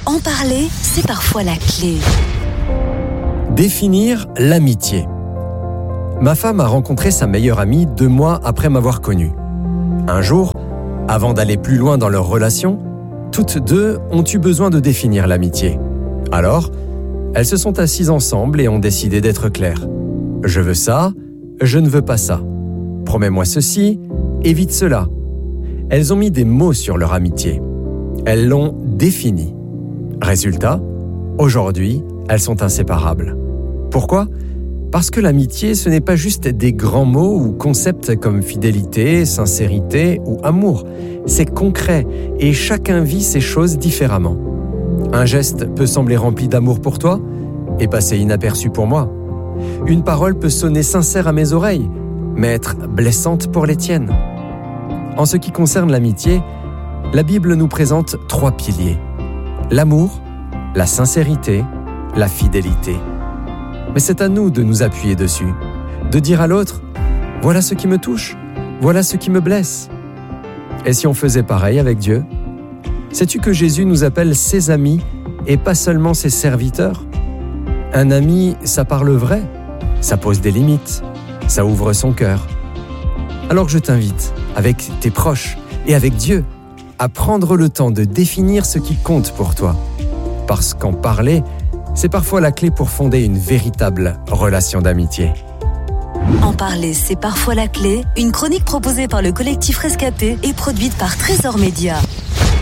En parler, c'est parfois la clé. Définir l'amitié. Ma femme a rencontré sa meilleure amie 2 mois après m'avoir connu. Un jour, avant d'aller plus loin dans leur relation, toutes deux ont eu besoin de définir l'amitié. Alors, elles se sont assises ensemble et ont décidé d'être claires. Je veux ça, je ne veux pas ça. Promets-moi ceci, évite cela. Elles ont mis des mots sur leur amitié. Elles l'ont définie. Résultat, aujourd'hui, elles sont inséparables. Pourquoi ? Parce que l'amitié, ce n'est pas juste des grands mots ou concepts comme fidélité, sincérité ou amour. C'est concret et chacun vit ces choses différemment. Un geste peut sembler rempli d'amour pour toi et passer inaperçu pour moi. Une parole peut sonner sincère à mes oreilles, mais être blessante pour les tiennes. En ce qui concerne l'amitié, la Bible nous présente 3 piliers. L'amour, la sincérité, la fidélité. Mais c'est à nous de nous appuyer dessus, de dire à l'autre « Voilà ce qui me touche, voilà ce qui me blesse ». Et si on faisait pareil avec Dieu ? Sais-tu que Jésus nous appelle ses amis et pas seulement ses serviteurs ? Un ami, ça parle vrai, ça pose des limites, ça ouvre son cœur. Alors je t'invite, avec tes proches et avec Dieu, à prendre le temps de définir ce qui compte pour toi. Parce qu'en parler, c'est parfois la clé pour fonder une véritable relation d'amitié. En parler, c'est parfois la clé. Une chronique proposée par le collectif Rescapé et produite par Trésor Média.